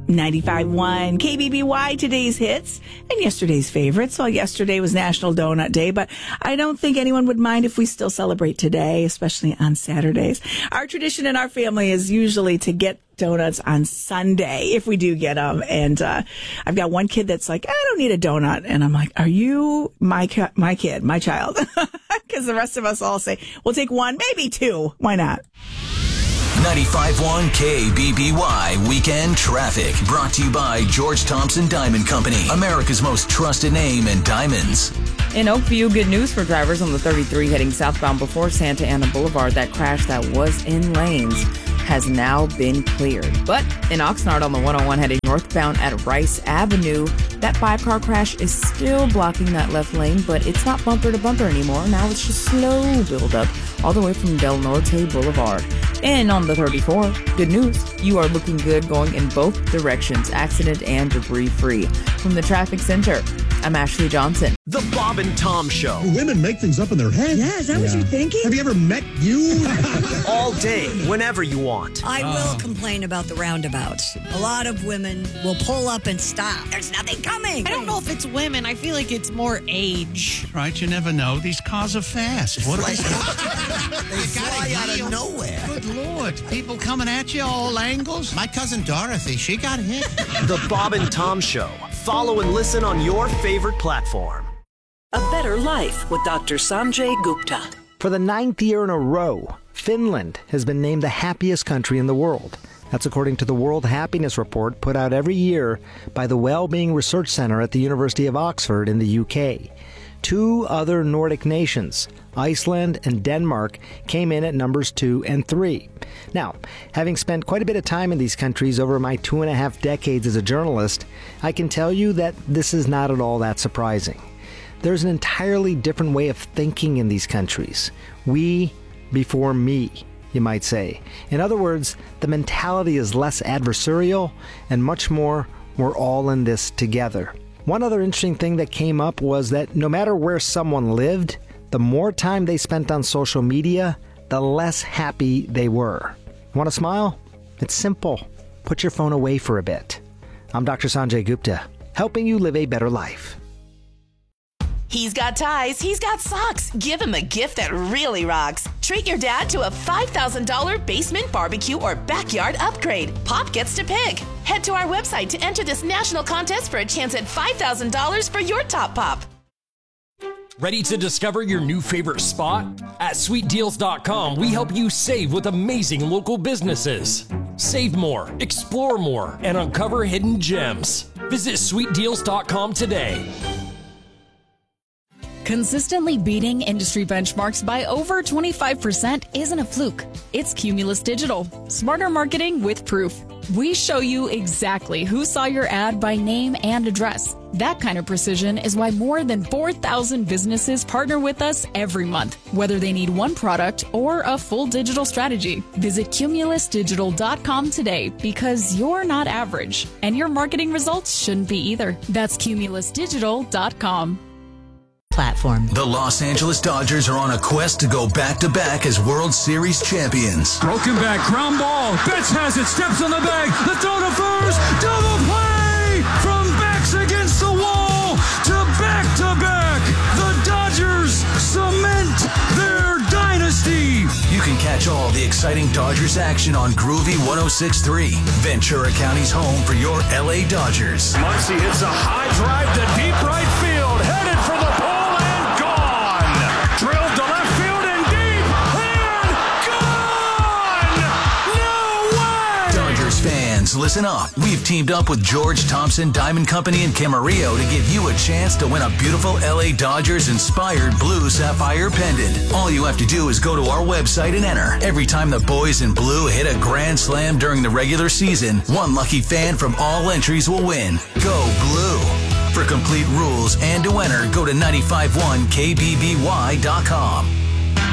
95.1 KBBY, today's hits and yesterday's favorites. Well, yesterday was National Donut Day, but I don't think anyone would mind if we still celebrate today, especially on Saturdays. Our tradition in our family is usually to get donuts on Sunday, if we do get them. And I've got one kid that's like, I don't need a donut. And I'm like, are you my kid, my child? Because the rest of us all say, we'll take one, maybe two. Why not? 95.1 KBBY Weekend Traffic. Brought to you by George Thompson Diamond Company, America's most trusted name in diamonds. In Oakview, good news for drivers on the 33 heading southbound before Santa Ana Boulevard. That crash that was in lanes has now been cleared. But in Oxnard on the 101 heading northbound at Rice Avenue, that 5-car crash is still blocking that left lane, but it's not bumper to bumper anymore. Now it's just slow buildup all the way from Del Norte Boulevard. And on the 34, good news, you are looking good going in both directions, accident and debris free. From the traffic center, I'm Ashley Johnson. The Bob and Tom Show. Women make things up in their head. Yeah, is that what you're thinking? Have you ever met you? All day, whenever you want. I will complain about the roundabouts. A lot of women will pull up and stop. There's nothing coming. I don't know if it's women. I feel like it's more age. Right, you never know. These cars are fast. What They fly out of nowhere. Good Lord. People coming at you all angles. My cousin Dorothy, she got hit. The Bob and Tom Show. Follow and listen on your favorite platform. A better life with Dr. Sanjay Gupta. For the 9th year in a row, Finland has been named the happiest country in the world. That's according to the World Happiness Report put out every year by the Wellbeing Research Centre at the University of Oxford in the UK. 2 other Nordic nations, Iceland and Denmark, came in at numbers 2 and 3. Now, having spent quite a bit of time in these countries over my 2.5 decades as a journalist, I can tell you that this is not at all that surprising. There's an entirely different way of thinking in these countries. We before me, you might say. In other words, the mentality is less adversarial and much more, we're all in this together. One other interesting thing that came up was that no matter where someone lived, the more time they spent on social media, the less happy they were. Want to smile? It's simple. Put your phone away for a bit. I'm Dr. Sanjay Gupta, helping you live a better life. He's got ties, he's got socks. Give him a gift that really rocks. Treat your dad to a $5,000 basement barbecue or backyard upgrade. Pop gets to pick. Head to our website to enter this national contest for a chance at $5,000 for your top pop. Ready to discover your new favorite spot? At sweetdeals.com, we help you save with amazing local businesses. Save more, explore more, and uncover hidden gems. Visit sweetdeals.com today. Consistently beating industry benchmarks by over 25% isn't a fluke. It's Cumulus Digital. Smarter marketing with proof. We show you exactly who saw your ad by name and address. That kind of precision is why more than 4,000 businesses partner with us every month, whether they need one product or a full digital strategy. Visit cumulusdigital.com today because you're not average, and your marketing results shouldn't be either. That's cumulusdigital.com. Platform. The Los Angeles Dodgers are on a quest to go back-to-back as World Series champions. Broken back, ground ball. Betts has it, steps on the bag. The throw to first, double play! From backs against the wall to back-to-back. The Dodgers cement their dynasty. You can catch all the exciting Dodgers action on Groovy 106.3, Ventura County's home for your LA Dodgers. Muncy hits a high drive to deep right field, headed for the pole. Drilled to left field and deep, and gone! No way! Dodgers fans, listen up. We've teamed up with George Thompson Diamond Company in Camarillo to give you a chance to win a beautiful LA Dodgers-inspired blue sapphire pendant. All you have to do is go to our website and enter. Every time the boys in blue hit a grand slam during the regular season, one lucky fan from all entries will win. Go Blue! For complete rules and to enter, go to 951kbby.com.